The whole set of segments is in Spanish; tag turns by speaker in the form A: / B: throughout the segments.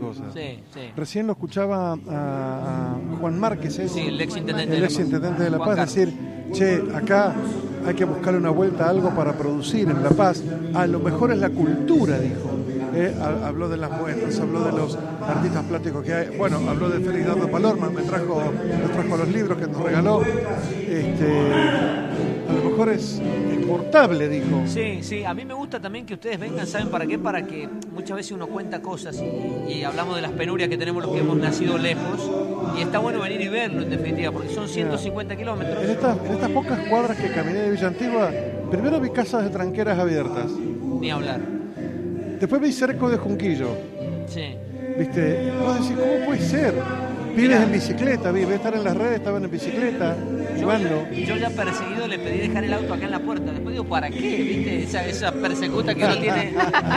A: cosas.
B: Sí, sí.
A: Recién lo escuchaba a Juan Márquez,
B: Sí, el ex intendente
A: de La Paz, decir, che, acá hay que buscarle una vuelta a algo para producir en La Paz. A lo mejor es la cultura, dijo. Habló de las muestras, habló de los artistas plásticos que hay. Bueno, habló de Félix Dardo Palorma, nos trajo los libros que nos regaló. A lo mejor es exportable, dijo.
B: Sí, sí, a mí me gusta también que ustedes vengan, ¿saben para qué? Para que muchas veces uno cuenta cosas y hablamos de las penurias que tenemos los que hemos nacido lejos, y está bueno venir y verlo en definitiva, porque son 150 kilómetros.
A: En estas pocas cuadras que caminé de Villa Antigua, primero vi casas de tranqueras abiertas.
B: Ni hablar.
A: Después vi cerco de Junquillo.
B: Sí.
A: ¿Viste? Vos decís, ¿cómo puede ser? Pibes en bicicleta, vi estar en las redes, estaban en bicicleta, jugando.
B: Yo ya perseguido le pedí dejar el auto acá en la puerta. Después digo, ¿para qué? ¿Viste? Esa persecuta que uno tiene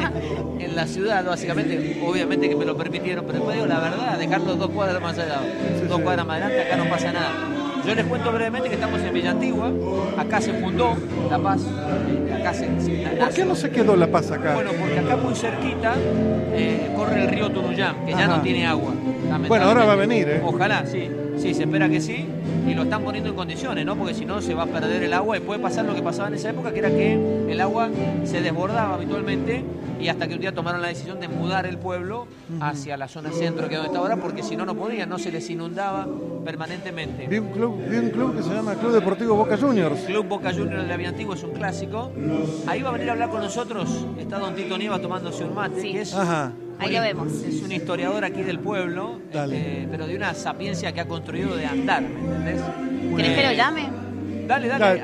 B: en la ciudad, básicamente. Obviamente que me lo permitieron, pero después digo, la verdad, dejarlo 2 cuadras más allá, 2 cuadras más adelante, acá no pasa nada. Yo les cuento brevemente que estamos en Villa Antigua, acá se fundó La Paz, acá
A: ¿Por qué no se quedó La Paz acá?
B: Bueno, porque acá muy cerquita corre el río Tunuyán, que ya no tiene agua.
A: Bueno, ahora va a venir, ¿eh?
B: Ojalá, sí, se espera que sí, y lo están poniendo en condiciones, ¿no? Porque si no se va a perder el agua y puede pasar lo que pasaba en esa época, que era que el agua se desbordaba habitualmente, y hasta que un día tomaron la decisión de mudar el pueblo hacia la zona centro, que es donde está ahora, porque si no, no podían, no se les inundaba permanentemente.
A: Vi un club que se llama Club Deportivo Boca Juniors.
B: Club Boca Juniors de la Villa Antigua es un clásico. Ahí va a venir a hablar con nosotros, está don Tito Nieva tomándose un mate, que es...
C: Ajá. Ahí lo vemos.
B: Es un historiador aquí del pueblo, pero de una sapiencia que ha construido de andar, ¿me entendés?
C: ¿Querés que lo llame?
B: Dale,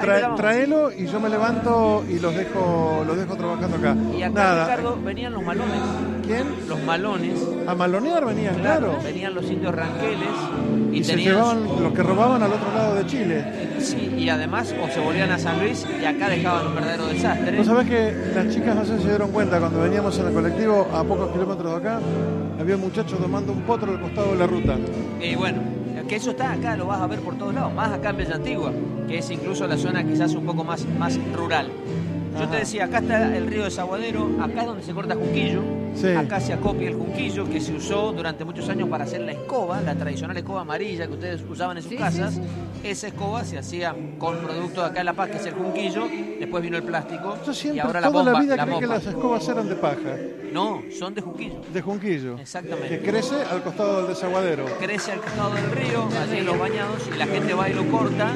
A: Tráelo y yo me levanto y los dejo trabajando acá.
B: Y acá, Ricardo, venían los malones.
A: ¿Quién?
B: Los malones.
A: A malonear venían, claro.
B: Venían los indios ranqueles.
A: Y se llevaban los que robaban al otro lado de Chile.
B: Sí, y además o se volvían a San Luis y acá dejaban un verdadero desastre.
A: ¿Vos sabés que las chicas no sé si se dieron cuenta cuando veníamos en el colectivo a pocos kilómetros de acá? Había un muchacho tomando un potro al costado de la ruta.
B: Y bueno, que eso está acá, lo vas a ver por todos lados, más acá en Villa Antigua, que es incluso la zona quizás un poco más rural. Yo te decía, acá está el río Desaguadero, acá es donde se corta Junquillo, acá se acopia el Junquillo, que se usó durante muchos años para hacer la escoba, la tradicional escoba amarilla que ustedes usaban en sus casas. Esa escoba se hacía con producto de acá en La Paz, que es el Junquillo, después vino el plástico,
A: y
B: ahora
A: la bomba. Toda la vida creí
B: mopa.
A: que las escobas eran de paja.
B: No, son de Junquillo.
A: De Junquillo.
B: Exactamente.
A: Que crece al costado del Desaguadero.
B: Crece al costado del río, allí en los bañados, y la gente va y lo corta.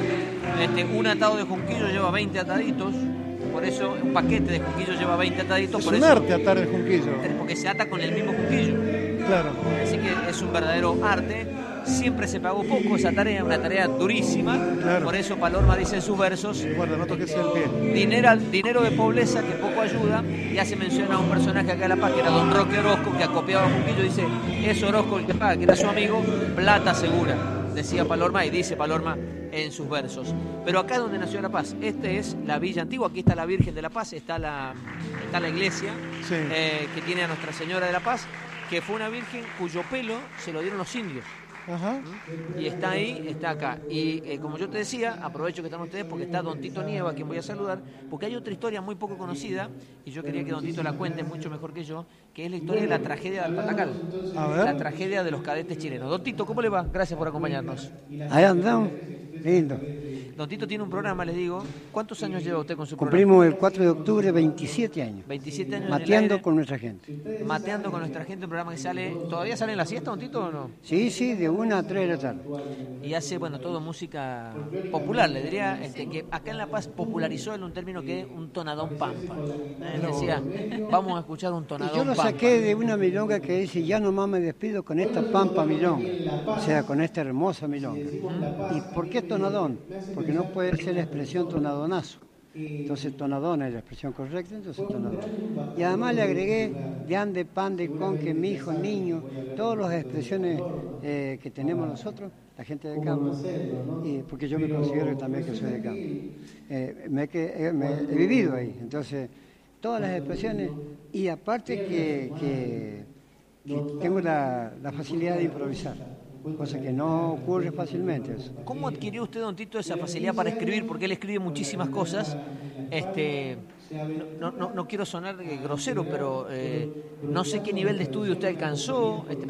B: Un atado de Junquillo lleva 20 ataditos. Por eso un paquete de Junquillo lleva 20 ataditos.
A: Es un arte atar el Junquillo.
B: Porque se ata con el mismo Junquillo.
A: Claro.
B: Así que es un verdadero arte. Siempre se pagó poco esa tarea, una tarea durísima.
A: Claro.
B: Por eso Palorma dice en sus versos:
A: guarda, no toques el pie.
B: Dinero de pobreza que poco ayuda. Y hace mención a un personaje acá en La Paz, que era don Roque Orozco, que acopiaba a Junquillo. Dice: es Orozco el que paga, que era su amigo, plata segura. Decía Palorma y dice Palorma en sus versos. Pero acá es donde nació La Paz. Este es la Villa Antigua. Aquí está la Virgen de La Paz, está la iglesia que tiene a Nuestra Señora de La Paz, que fue una virgen cuyo pelo se lo dieron los indios.
A: Ajá.
B: Y está ahí, está acá. Y como yo te decía, aprovecho que están ustedes porque está don Tito Nieva, a quien voy a saludar, porque hay otra historia muy poco conocida, y yo quería que don Tito la cuente mucho mejor que yo, que es la historia de la tragedia del Patacal.
A: A ver.
B: La tragedia de los cadetes chilenos. Don Tito, ¿cómo le va? Gracias por acompañarnos.
D: Ahí andamos, lindo.
B: Don Tito tiene un programa, les digo. ¿Cuántos años lleva usted con su
D: Cumplimos
B: programa?
D: el 4 de octubre 27 años.
B: 27 años.
D: Mateando con nuestra gente.
B: Mateando con nuestra gente, un programa que sale... ¿Todavía sale en la siesta, don Tito, o no?
D: Sí, de 1 a 3 de la tarde.
B: Y hace, todo música popular, le diría, que acá en La Paz popularizó en un término que es un tonadón pampa. Él decía, vamos a escuchar un tonadón
D: Y yo lo
B: pampa.
D: saqué de una milonga que dice: ya nomás me despido con esta pampa milonga, o sea, con esta hermosa milonga. ¿Y por qué tonadón? Porque no puede ser la expresión tonadonazo. Entonces tonadón es la expresión correcta, entonces tonadón. Y además le agregué de ande, pan, de con, que mi hijo, niño, todas las expresiones que tenemos nosotros, la gente de campo, porque yo me considero también que soy de campo. He vivido ahí, entonces todas las expresiones, y aparte que tengo la facilidad de improvisar, cosa que no ocurre fácilmente. Eso.
B: ¿Cómo adquirió usted, don Tito, esa facilidad para escribir? Porque él escribe muchísimas cosas. No quiero sonar grosero, pero no sé qué nivel de estudio usted alcanzó.